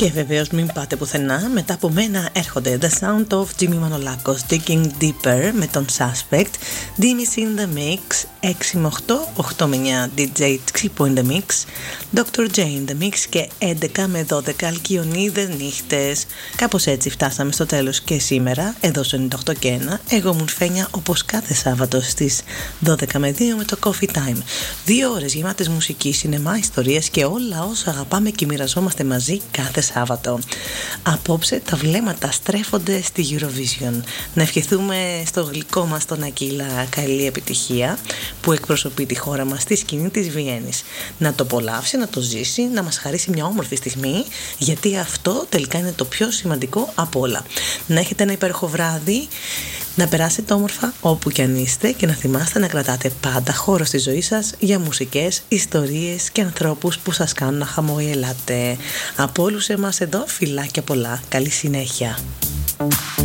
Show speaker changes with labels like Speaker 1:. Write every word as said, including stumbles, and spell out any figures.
Speaker 1: Και βεβαίως μην πάτε πουθενά, μετά από μένα έρχονται The Sound of Jimmy Manolakos, Digging Deeper με τον Suspect, Dimmy's in the Mix, έξι με οκτώ, οκτώ με εννιά ντι τζέι Tsipo in the Mix, ντόκτορ J in the Mix και έντεκα με δώδεκα Αλκιονίδες νύχτες. Κάπως έτσι φτάσαμε στο τέλος και σήμερα, εδώ στο ενενήντα οκτώ και ένα. Εγώ μου Φένια όπως κάθε Σάββατο στις δώδεκα με δύο με το Coffee Time. Δύο ώρες γεμάτες μουσική, σινεμά, ιστορίες και όλα όσα αγαπάμε και μοιραζόμαστε μαζί κάθε Σάββατο. Απόψε τα βλέμματα στρέφονται στη Eurovision. Να ευχηθούμε στο γλυκό μας τον Ακύλα καλή επιτυχία που εκπροσωπεί τη χώρα μας στη σκηνή της Βιέννης. Να το απολαύσει, να το ζήσει, να μας χαρίσει μια όμορφη στιγμή, γιατί αυτό τελικά είναι το πιο σημαντικό από όλα. Να έχετε ένα υπέροχο βράδυ, να περάσετε όμορφα όπου κι αν είστε και να θυμάστε να κρατάτε πάντα χώρο στη ζωή σας για μουσικές, ιστορίες και ανθρώπους που σας κάνουν να χαμογελάτε. Από όλους εμάς εδώ φιλάκια πολλά, καλή συνέχεια.